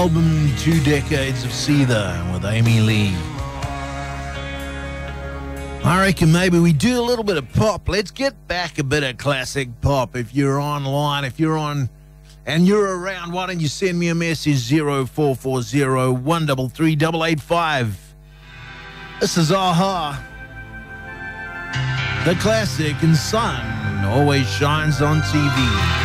Album 2 Decades of Seether with Amy Lee. I reckon maybe we do a little bit of pop. Let's get back a bit of classic pop. If you're online, if you're on and you're around, why don't you send me a message 0440 133 885. This is Aha. The classic, and sun always shines on TV.